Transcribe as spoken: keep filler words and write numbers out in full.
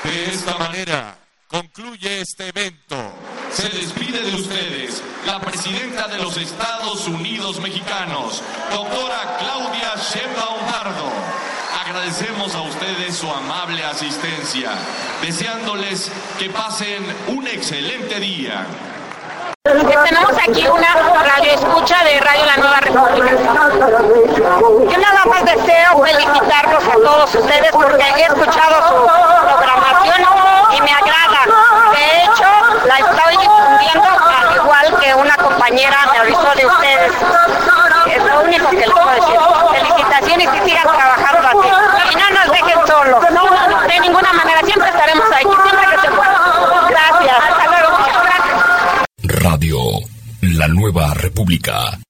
De esta manera concluye este evento. Se despide de ustedes la presidenta de los Estados Unidos mexicanos, doctora Claudia Sheinbaum Pardo. Agradecemos a ustedes su amable asistencia, deseándoles que pasen un excelente día. Tenemos aquí una radio escucha de Radio La Nueva República. Yo nada más deseo felicitarlos a todos ustedes porque he escuchado su programación y me agrada. De hecho, la estoy difundiendo al igual que una compañera me avisó de ustedes. Es lo único que les puedo decir. Felicitaciones y sigan trabajando así. Y no nos dejen solos. No, de ninguna manera. Siempre estaremos ahí. Siempre que se pueda. Gracias. Hasta luego. Radio La Nueva República.